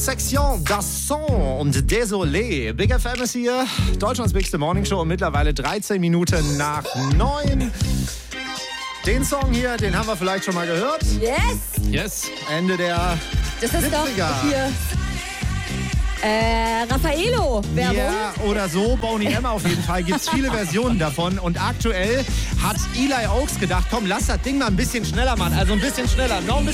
Section d'Asson und Désolé. Big FM ist hier, Deutschlands bigste Morningshow und mittlerweile 13 Minuten nach 9. Den Song hier, den haben wir vielleicht schon mal gehört. Yes. Ende der Das ist 70er. doch hier Raffaello Werbung. Ja, oder so. Boney M auf jeden Fall. Gibt es viele Versionen davon. Und aktuell hat Eli Oaks gedacht, komm, lass das Ding mal ein bisschen schneller machen. Also ein bisschen schneller. Noch ein bisschen